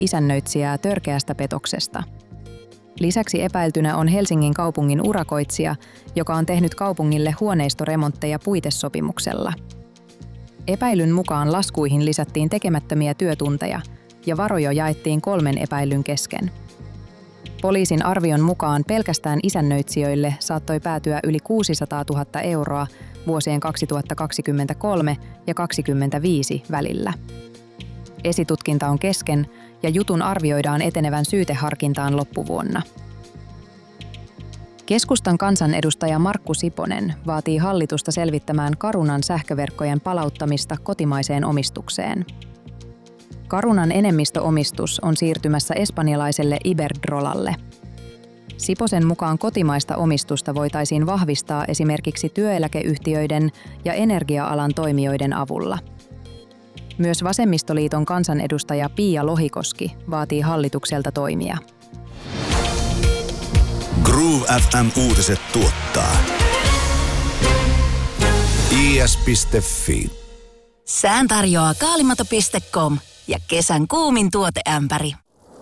isännöitsijää törkeästä petoksesta. Lisäksi epäiltynä on Helsingin kaupungin urakoitsija, joka on tehnyt kaupungille huoneistoremontteja puitesopimuksella. Epäilyn mukaan laskuihin lisättiin tekemättömiä työtunteja ja varoja jaettiin 3 epäillyn kesken. Poliisin arvion mukaan pelkästään isännöitsijöille saattoi päätyä yli 600 000 euroa vuosien 2023 ja 2025 välillä. Esitutkinta on kesken ja jutun arvioidaan etenevän syyteharkintaan loppuvuonna. Keskustan kansanedustaja Markku Siponen vaatii hallitusta selvittämään Carunan sähköverkkojen palauttamista kotimaiseen omistukseen. Carunan enemmistöomistus on siirtymässä espanjalaiselle Iberdrolalle. Siposen mukaan kotimaista omistusta voitaisiin vahvistaa esimerkiksi työeläkeyhtiöiden ja energia-alan toimijoiden avulla. Myös Vasemmistoliiton kansanedustaja Pia Lohikoski vaatii hallitukselta toimia. Groove FM-uutiset tuottaa is.fi. Sään tarjoaa kaalimato.com ja kesän kuumin tuoteämpäri.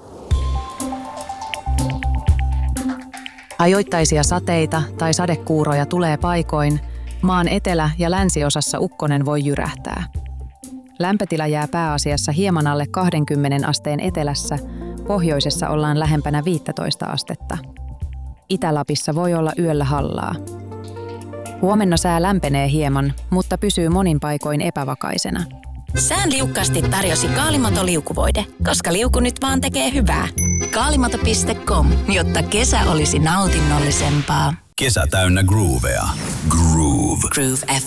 Ajoittaisia sateita tai sadekuuroja tulee paikoin. Maan etelä- ja länsiosassa ukkonen voi jyrähtää. Lämpötila jää pääasiassa hieman alle 20 asteen etelässä, pohjoisessa ollaan lähempänä 15 astetta. Itä-Lapissa voi olla yöllä hallaa. Huomenna sää lämpenee hieman, mutta pysyy monin paikoin epävakaisena. Sään liukkaasti tarjosi Kaalimato-liukuvoide, koska liuku nyt vaan tekee hyvää. Kaalimato.com, jotta kesä olisi nautinnollisempaa. Kesä täynnä groovea. Groove. Groove